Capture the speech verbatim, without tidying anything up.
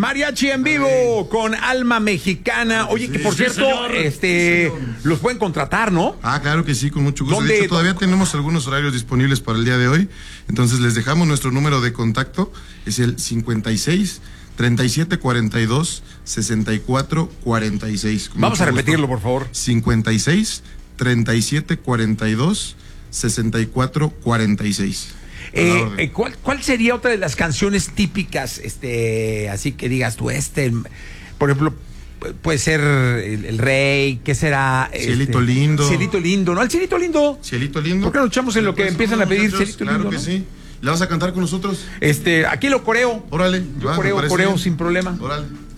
Mariachi en vivo con Alma Mexicana. Oye, Sí, que por sí, cierto, señor. este, Sí, señor. los pueden contratar, ¿no? Ah, claro que sí, con mucho gusto. ¿Dónde? De hecho, todavía tenemos algunos horarios disponibles para el día de hoy. Entonces, les dejamos nuestro número de contacto. Es el cincuenta y seis, treinta y siete cuarenta y dos, sesenta y cuatro cuarenta y seis. Con Vamos a mucho repetirlo, gusto. por favor. cincuenta y seis, treinta y siete cuarenta y dos, sesenta y cuatro cuarenta y seis. Eh, eh, ¿cuál, ¿Cuál sería otra de las canciones típicas, este, así que digas tú, este, por ejemplo, pu- puede ser el, el Rey, ¿qué será? Cielito Este, Lindo. Cielito Lindo, ¿no? El Cielito Lindo. Cielito lindo. ¿Por qué no echamos en lo que Pues, empiezan a vámonos, pedir muchachos. Cielito Claro Lindo, que no? sí. ¿Le vas a cantar con nosotros? Este, aquí lo coreo. Órale. Yo va, me coreo, parece coreo bien. sin problema. Órale.